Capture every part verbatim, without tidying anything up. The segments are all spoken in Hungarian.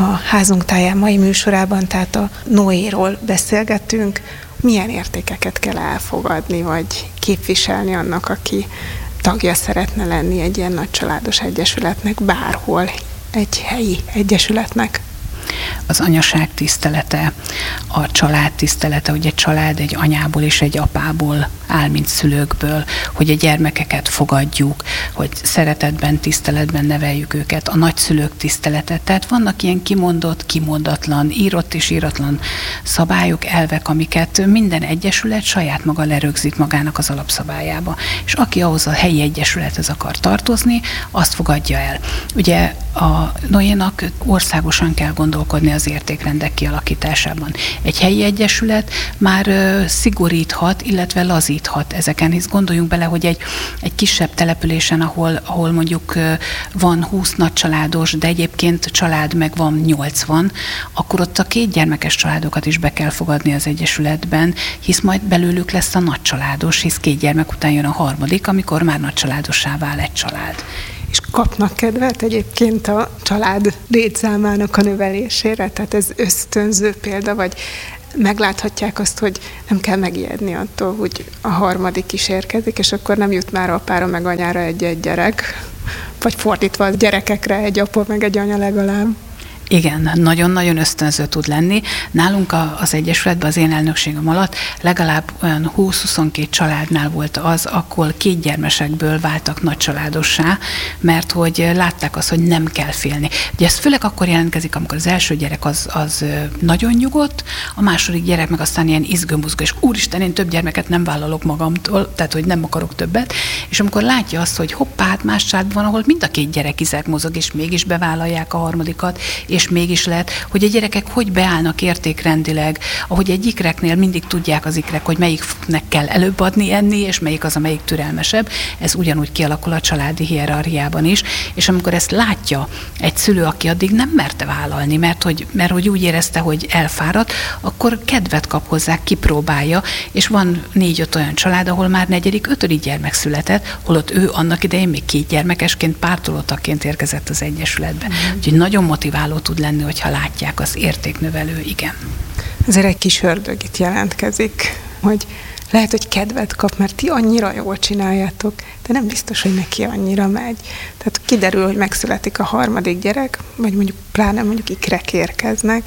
A Házunk táján mai műsorában, tehát a Noéról beszélgettünk. Milyen értékeket kell elfogadni, vagy képviselni annak, aki tagja szeretne lenni egy ilyen nagy családos egyesületnek, bárhol egy helyi egyesületnek? Az anyaság tisztelete, a család tisztelete, hogy egy család egy anyából és egy apából áll, mint szülőkből, hogy a gyermekeket fogadjuk, hogy szeretetben, tiszteletben neveljük őket, a nagyszülők tisztelete. Tehát vannak ilyen kimondott, kimondatlan, írott és íratlan szabályok, elvek, amiket minden egyesület saját maga lerögzít magának az alapszabályába. És aki ahhoz a helyi egyesülethez akar tartozni, azt fogadja el. Ugye a Noénak országosan kell gondolkodni az értékrendek kialakításában. Egy helyi egyesület már ö, szigoríthat, illetve lazíthat ezeken, hisz gondoljunk bele, hogy egy, egy kisebb településen, ahol, ahol mondjuk ö, van húsz nagycsaládos, de egyébként család meg van nyolcvan, akkor ott a két gyermekes családokat is be kell fogadni az egyesületben, hisz majd belőlük lesz a nagycsaládos, hisz két gyermek után jön a harmadik, amikor már nagycsaládossá vál egy család. És kapnak kedvet egyébként a család létszámának a növelésére? Tehát ez ösztönző példa, vagy megláthatják azt, hogy nem kell megijedni attól, hogy a harmadik is érkezik, és akkor nem jut már apára meg anyára egy-egy gyerek, vagy fordítva a gyerekekre egy apa meg egy anya legalább. Igen, nagyon-nagyon ösztönző tud lenni. Nálunk az egyesületben az én elnökségem alatt legalább olyan húsz-huszonkettő családnál volt az, akkor két gyermesekből váltak nagycsaládossá, mert hogy látták azt, hogy nem kell félni. Ugye ez főleg akkor jelentkezik, amikor az első gyerek az, az nagyon nyugodt, a második gyerek meg aztán ilyen izgőmuzgó, és úristen, én több gyermeket nem vállalok magamtól, tehát hogy nem akarok többet, és amikor látja azt, hogy hoppá, hát más családban van, ahol mind a két gyerek izegmozog, és mégis bevállalják a harmadikat, és mégis lehet, hogy a gyerekek hogy beállnak értékrendileg, ahogy egy ikreknél mindig tudják az ikrek, hogy melyiknek kell előbb adni, enni, és melyik az, amelyik türelmesebb. Ez ugyanúgy kialakul a családi hierarchiában is, és amikor ezt látja egy szülő, aki addig nem merte vállalni, mert hogy, mert hogy úgy érezte, hogy elfáradt, akkor kedvet kap hozzá, kipróbálja, és van négy-öt olyan család, ahol már negyedik, ötödik gyermek született, holott ő annak idején még két gyermekesként, pártolótagként érkezett az egyesületbe. Mm. Úgyhogy nagyon motiváló tud lenni, hogyha látják, az értéknövelő, igen. Ezért egy kis ördög itt jelentkezik, hogy lehet, hogy kedvet kap, mert ti annyira jól csináljátok, de nem biztos, hogy neki annyira megy. Tehát kiderül, hogy megszületik a harmadik gyerek, vagy mondjuk pláne mondjuk ikrek érkeznek,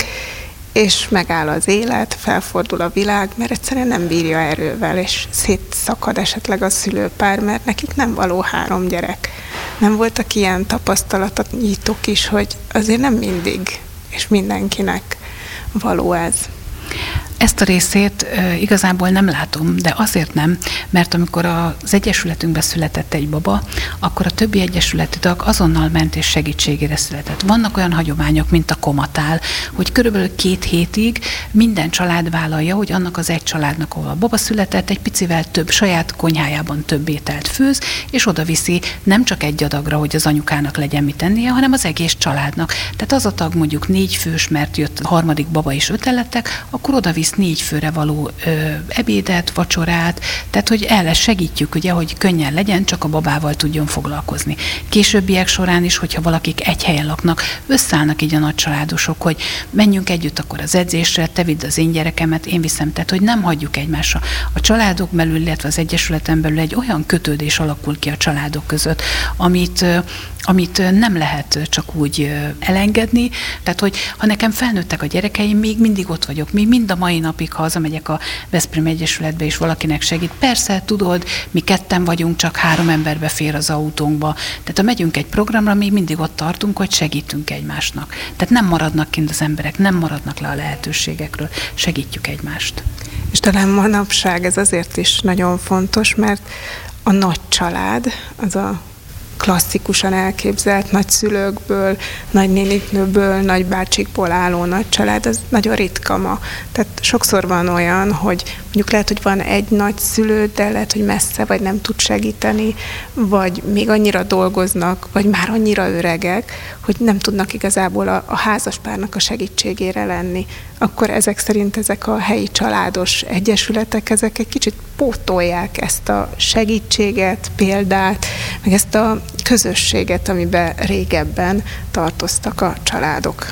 és megáll az élet, felfordul a világ, mert egyszerűen nem bírja erővel, és szétszakad esetleg a szülőpár, mert nekik nem való három gyerek. Nem voltak ilyen tapasztalatok is, hogy azért nem mindig, és mindenkinek való ez. Ezt a részét e, igazából nem látom, de azért nem, mert amikor az egyesületünkbe született egy baba, akkor a többi egyesületi tag azonnal ment és segítségére született. Vannak olyan hagyományok, mint a komatál, hogy körülbelül két hétig minden család vállalja, hogy annak az egy családnak, ahol a baba született, egy picivel több, saját konyhájában több ételt főz, és oda viszi nem csak egy adagra, hogy az anyukának legyen mit ennie, hanem az egész családnak. Tehát az a tag mondjuk négy fős, mert jött a harmadik baba és öten lettek, akkor oda visz négy főre való ö, ebédet, vacsorát, tehát hogy el segítjük, ugye, hogy könnyen legyen, csak a babával tudjon foglalkozni. Későbbiek során is, hogyha valakik egy helyen laknak, összeállnak így a nagycsaládosok, hogy menjünk együtt akkor az edzésre, te vidd az én gyerekemet, én viszem, tehát hogy nem hagyjuk egymásra. A családok belül, illetve az egyesületen belül egy olyan kötődés alakul ki a családok között, amit amit nem lehet csak úgy elengedni. Tehát, hogy ha nekem felnőttek a gyerekeim, még mindig ott vagyok, még mind a mai napig, ha hazamegyek a Veszprém Egyesületbe, és valakinek segít. Persze, tudod, mi ketten vagyunk, csak három emberbe fér az autónkba. Tehát, ha megyünk egy programra, még mindig ott tartunk, hogy segítünk egymásnak. Tehát nem maradnak kint az emberek, nem maradnak le a lehetőségekről, segítjük egymást. És talán manapság ez azért is nagyon fontos, mert a nagy család, az a klasszikusan elképzelt nagyszülőkből, nagynéniknőből, nagybácsikból álló nagy család, az nagyon ritka ma. Tehát sokszor van olyan, hogy mondjuk lehet, hogy van egy nagyszülő, de lehet, hogy messze, vagy nem tud segíteni, vagy még annyira dolgoznak, vagy már annyira öregek, hogy nem tudnak igazából a, a házaspárnak a segítségére lenni. Akkor ezek szerint ezek a helyi családos egyesületek, ezek egy kicsit pótolják ezt a segítséget, példát, meg ezt a közösséget, amiben régebben tartoztak a családok,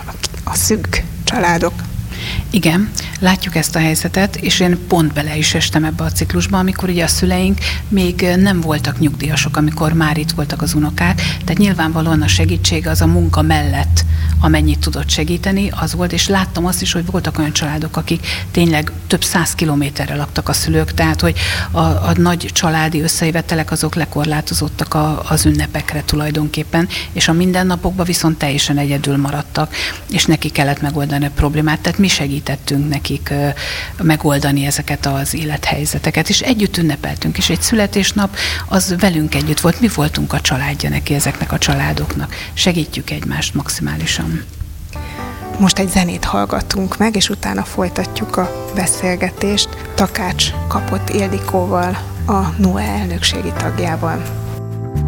a szűk családok. Igen, látjuk ezt a helyzetet, és én pont bele is estem ebbe a ciklusba, amikor ugye a szüleink még nem voltak nyugdíjasok, amikor már itt voltak az unokák, tehát nyilvánvalóan a segítség az a munka mellett, amennyit tudott segíteni, az volt, és láttam azt is, hogy voltak olyan családok, akik tényleg több száz kilométerre laktak a szülők, tehát hogy a, a nagy családi összejövetelek azok lekorlátozottak a, az ünnepekre tulajdonképpen, és a mindennapokban viszont teljesen egyedül maradtak, és neki kellett megoldani a problémát, tehát mi segítettünk nekik uh, megoldani ezeket az élethelyzeteket, és együtt ünnepeltünk, és egy születésnap az velünk együtt volt, mi voltunk a családja neki ezeknek a családoknak. Segítjük egymást maximálisan. Most egy zenét hallgatunk meg, és utána folytatjuk a beszélgetést Takács Kapott Ildikóval, a NOE elnökségi tagjával.